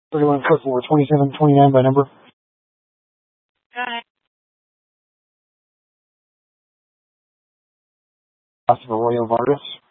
31 foot floor, 2729 by number. Got it. Christopher Arroyo Vargas.